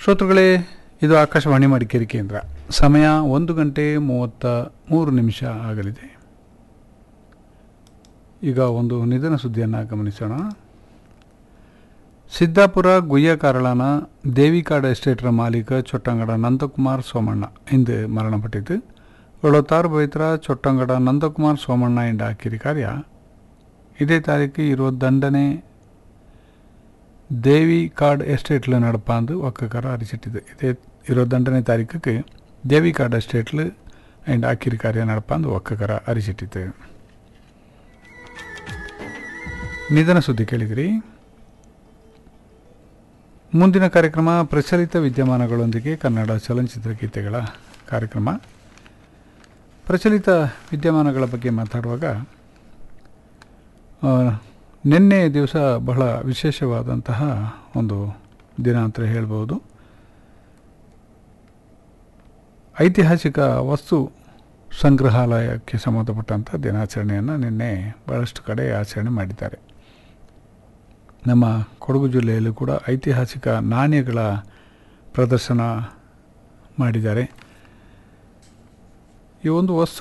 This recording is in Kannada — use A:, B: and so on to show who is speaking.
A: ಶ್ರೋತೃಗಳೇ, ಇದು ಆಕಾಶವಾಣಿ ಮಡಿಕೇರಿ ಕೇಂದ್ರ. ಸಮಯ 1:33 ಆಗಲಿದೆ. ಈಗ ಒಂದು ನಿಧನ ಸುದ್ದಿಯನ್ನು ಗಮನಿಸೋಣ. ಸಿದ್ದಾಪುರ ಗುಯ್ಯಕಾರಳನ ದೇವಿಕಾಡು ಎಸ್ಟೇಟ್ರ ಮಾಲೀಕ ಚೊಟ್ಟಂಗಡ ನಂದಕುಮಾರ್ ಸೋಮಣ್ಣ ಇಂದು ಮರಣಪಟ್ಟಿತು. 76 ಬೈತ್ರ ಚೊಟ್ಟಂಗಡ ನಂದಕುಮಾರ್ ಸೋಮಣ್ಣ ಎಂಡ ಕಿರಿ ಕಾರ್ಯ ಇದೇ ತಾರೀಕು 22 ದೇವಿಕಾಡ್ ಎಸ್ಟೇಟ್ಲು ನಡಪಾಂದು ಒಕ್ಕಕರ ಅರಿಚಿಟ್ಟಿದೆ. ಇದೇ 22 ತಾರೀಕಿಗೆ ದೇವಿಕಾಡ್ ಎಸ್ಟೇಟ್ಲು ಎಂಡ್ ಆಕಿರಿ ಕಾರ್ಯ ನಡಪಾಂದು ಒಕ್ಕಕರ ಅರಿಚಿಟ್ಟಿದೆ. ನಿಧನ ಸುದ್ದಿ ಕೇಳಿದಿರಿ. ಮುಂದಿನ ಕಾರ್ಯಕ್ರಮ ಪ್ರಚಲಿತ ವಿದ್ಯಮಾನಗಳೊಂದಿಗೆ ಕನ್ನಡ ಚಲನಚಿತ್ರ ಗೀತೆಗಳ ಕಾರ್ಯಕ್ರಮ. ಪ್ರಚಲಿತ ವಿದ್ಯಮಾನಗಳ ಬಗ್ಗೆ ಮಾತಾಡುವಾಗ ನಿನ್ನೆ ದಿವಸ ಬಹಳ ವಿಶೇಷವಾದಂತಹ ಒಂದು ದಿನ ಅಂತ ಹೇಳ್ಬೋದು. ಐತಿಹಾಸಿಕ ವಸ್ತು ಸಂಗ್ರಹಾಲಯಕ್ಕೆ ಸಂಬಂಧಪಟ್ಟಂಥ ದಿನಾಚರಣೆಯನ್ನು ನಿನ್ನೆ ಭಾಳಷ್ಟು ಕಡೆ ಆಚರಣೆ ಮಾಡಿದ್ದಾರೆ. ನಮ್ಮ ಕೊಡಗು ಜಿಲ್ಲೆಯಲ್ಲೂ ಕೂಡ ಐತಿಹಾಸಿಕ ನಾಣ್ಯಗಳ ಪ್ರದರ್ಶನ ಮಾಡಿದ್ದಾರೆ. ಈ ಒಂದು ವಸ್ತು